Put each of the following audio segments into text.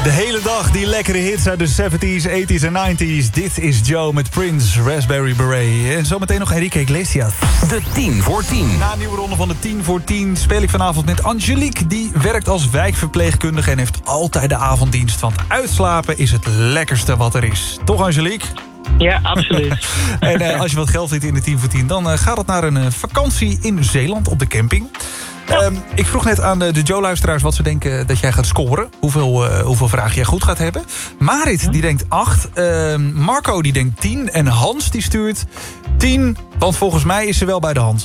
De hele dag die lekkere hits uit de 70s, 80s en 90s. Dit is Joe met Prince, Raspberry Beret. En zometeen nog Enrique Iglesias. De 10 voor 10. Na een nieuwe ronde van de 10 voor 10 speel ik vanavond met Angelique. Die werkt als wijkverpleegkundige en heeft altijd de avonddienst. Want uitslapen is het lekkerste wat er is. Toch, Angelique? Ja, absoluut. En als je wat geld vindt in de 10 voor 10... dan gaat het naar een vakantie in Zeeland op de camping. Ik vroeg net aan de Joe-luisteraars wat ze denken dat jij gaat scoren. Hoeveel vragen jij goed gaat hebben. Marit die denkt 8. Marco die denkt 10. En Hans die stuurt 10. Want volgens mij is ze wel bij de hand.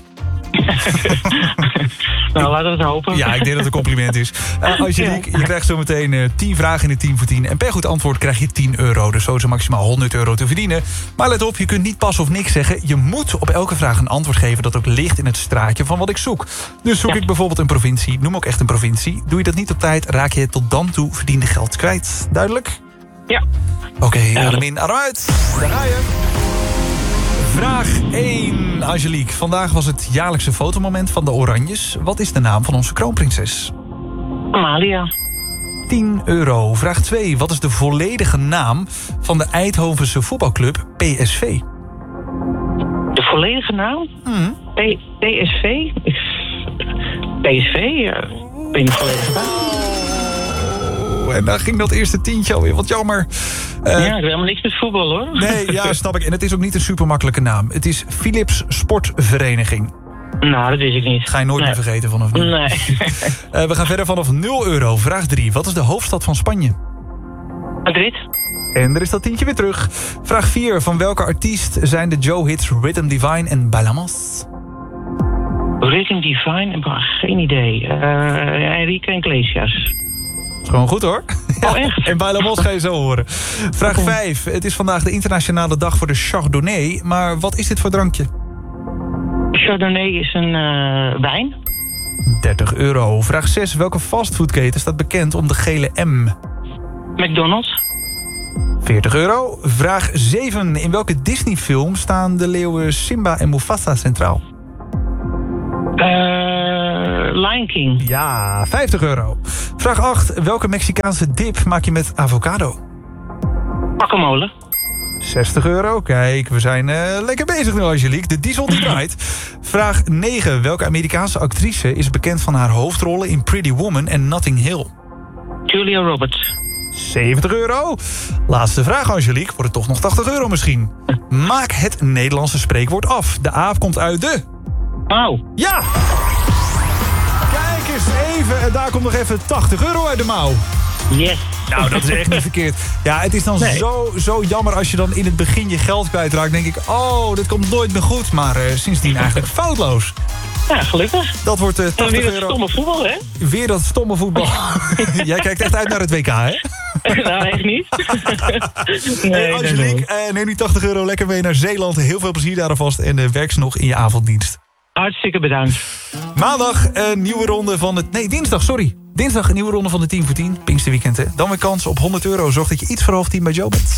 Nou, laten we het hopen. Ja, ik denk dat het een compliment is. Angelique, je krijgt zo meteen 10 vragen in de 10 voor 10. En per goed antwoord krijg je €10. Dus zo is er maximaal €100 te verdienen. Maar let op, je kunt niet pas of niks zeggen. Je moet op elke vraag een antwoord geven dat ook ligt in het straatje van wat ik zoek. Dus zoek ik bijvoorbeeld een provincie, noem ook echt een provincie. Doe je dat niet op tijd, raak je het tot dan toe verdiende geld kwijt. Duidelijk? Ja. Oké, adem in, adem uit. Daar ga je. Vraag 1, Angelique. Vandaag was het jaarlijkse fotomoment van de Oranjes. Wat is de naam van onze kroonprinses? Amalia. €10. Vraag 2. Wat is de volledige naam van de Eindhovense voetbalclub PSV? De volledige naam? PSV? PSV? Ik ben niet volledig naam. En daar ging dat eerste tientje alweer, wat jammer. Ja, ik heb helemaal niks met voetbal, hoor. Nee, ja, snap ik. En het is ook niet een super makkelijke naam. Het is Philips Sportvereniging. Nou, dat wist ik niet. Ga je nooit meer vergeten vanaf nu. Nee. We gaan verder vanaf €0. Vraag 3. Wat is de hoofdstad van Spanje? Madrid. En er is dat tientje weer terug. Vraag 4. Van welke artiest zijn de Joe-hits Rhythm Divine en Bailamos? Rhythm Divine? Geen idee. Enrique Iglesias. Gewoon goed hoor. Oh, echt? En Bailamos ga je zo horen. Vraag 5. Het is vandaag de internationale dag voor de Chardonnay. Maar wat is dit voor drankje? Chardonnay is een wijn. €30. Vraag 6. Welke fastfoodketen staat bekend om de gele M? McDonald's. €40. Vraag 7. In welke Disney-film staan de leeuwen Simba en Mufasa centraal? Lion King. Ja, €50. Vraag 8. Welke Mexicaanse dip maak je met avocado? Guacamole. €60. Kijk, we zijn lekker bezig nu, Angelique. De diesel die draait. Vraag 9. Welke Amerikaanse actrice is bekend van haar hoofdrollen in Pretty Woman en Notting Hill? Julia Roberts. €70. Laatste vraag, Angelique. Wordt het toch nog €80 misschien? Maak het Nederlandse spreekwoord af. De A komt uit de... Mouw. Ja! Kijk eens even. En daar komt nog even €80 uit de mouw. Yes. Nou, dat is echt niet verkeerd. Ja, het is dan zo jammer als je dan in het begin je geld kwijtraakt. Dan denk ik, oh, dit komt nooit meer goed. Maar sindsdien eigenlijk foutloos. Ja, gelukkig. Dat wordt €80. Weer dat stomme voetbal, hè? Weer dat stomme voetbal. Jij kijkt echt uit naar het WK, hè? Nou, echt niet. Nee, Angelique, neem die €80 lekker mee naar Zeeland. Heel veel plezier daar alvast. En werk ze nog in je avonddienst. Hartstikke bedankt. Maandag een nieuwe ronde van het... Nee, dinsdag, sorry. Dinsdag een nieuwe ronde van de 10 voor 10. Pinksterweekend, hè. Dan weer kans op €100. Zorg dat je iets verhoogd team bij Joe bent.